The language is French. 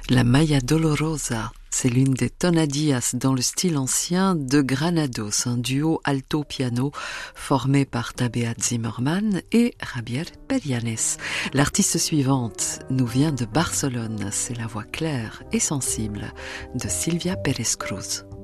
La Maya Dolorosa, c'est l'une des tonadillas dans le style ancien de Granados, un duo alto-piano formé par Tabea Zimmermann et Javier Perianes. L'artiste suivante nous vient de Barcelone, c'est la voix claire et sensible de Silvia Pérez Cruz.